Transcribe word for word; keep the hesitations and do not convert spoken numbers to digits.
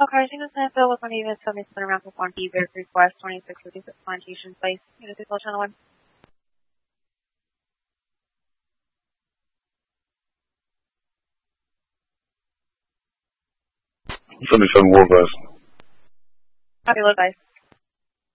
Okay, sino sa ito was on even submit to the ramp up on Beaver request twenty-six fifty-six Plantation Place. Unit two channel one. seventy-seven World Guys. Copy, load guys.